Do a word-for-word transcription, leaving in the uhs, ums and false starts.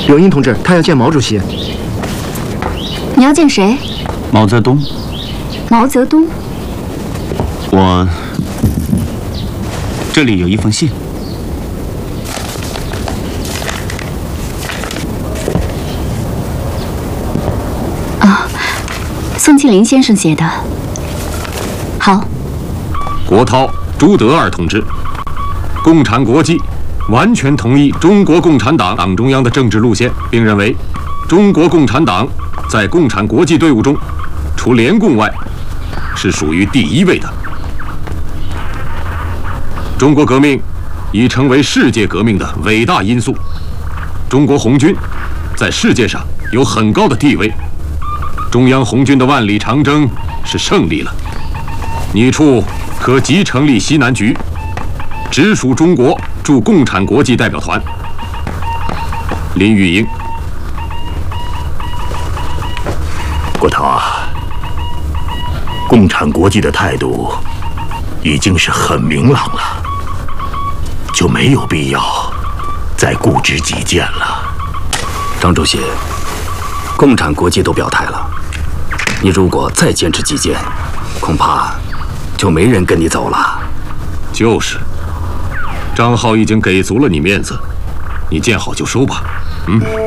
柳英同志，他要见毛主席。 你要见谁？ 毛泽东。 毛泽东。 我这里有一封信。 啊，宋庆龄先生写的。好。 国焘、朱德二同志，共产国际完全同意中国共产党党中央的政治路线，并认为中国共产党在共产国际队伍中，除联共外，是属于第一位的。中国革命已成为世界革命的伟大因素，中国红军在世界上有很高的地位。中央红军的万里长征是胜利了，你处可即成立西南局，直属中国驻共产国际代表团。林玉英。 国焘啊，共产国际的态度已经是很明朗了，就没有必要再固执己见了。 张主席，共产国际都表态了，你如果再坚持己见，恐怕就没人跟你走了。 就是，张浩已经给足了你面子，你见好就收吧。嗯。